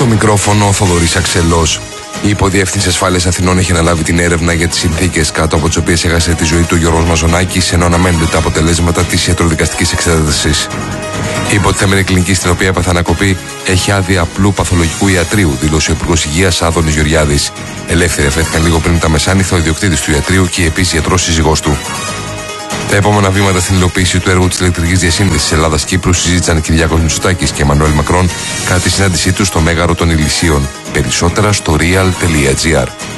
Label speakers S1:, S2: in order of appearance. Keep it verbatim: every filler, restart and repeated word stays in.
S1: μικρόφωνο ο Θοδωρής Αξελός. Η Υποδιεύθυνση Ασφάλειας Αθηνών έχει αναλάβει την έρευνα για τις συνθήκες κάτω από τις οποίες έχασε τη ζωή του Γιώργος Μαζονάκης, ενώ αναμένονται τα αποτελέσματα της ιατροδικαστικής εξέτασης. Η υποτιθέμενη κλινική στην οποία έπαθε ανακοπή έχει άδεια απλού παθολογικού ιατρίου, δήλωσε ο Υπουργός Υγείας Άδωνης Γεωργιάδης. Ελεύθεροι αφέθηκαν λίγο πριν τα μεσάνυχτα ο ιδιοκτήτης του ιατρείου και η επίσης ιατρός σύζυγός του. Τα επόμενα βήματα στην υλοποίηση του έργου της ηλεκτρικής διασύνδεσης Ελλάδας-Κύπρου συζήτησαν Κυριάκος Μητσοτάκης και Εμμανουέλ Μακρόν κατά τη συνάντησή τους στο Μέγαρο των Ηλυσίων. Περισσότερα στο real τελεία gr.